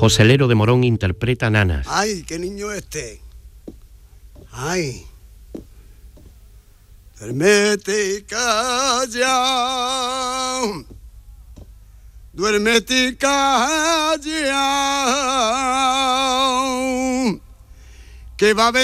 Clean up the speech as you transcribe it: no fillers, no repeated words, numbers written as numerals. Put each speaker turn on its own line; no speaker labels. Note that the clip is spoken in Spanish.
José Lero de Morón interpreta Nanas.
Ay, qué niño este. Ay. Duérmete y calla. Duérmete y calla. Que va a venir